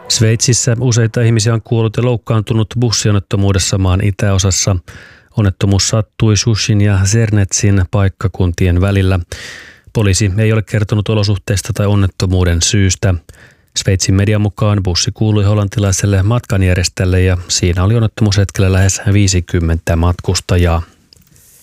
Sveitsissä useita ihmisiä on kuollut ja loukkaantunut bussionnettomuudessa maan itäosassa. Onnettomuus sattui Sushin ja Zernetsin paikkakuntien välillä. Poliisi ei ole kertonut olosuhteista tai onnettomuuden syystä. Sveitsin median mukaan bussi kuului hollantilaiselle matkanjärjestäjälle ja siinä oli onnettomuushetkellä lähes 50 matkustajaa.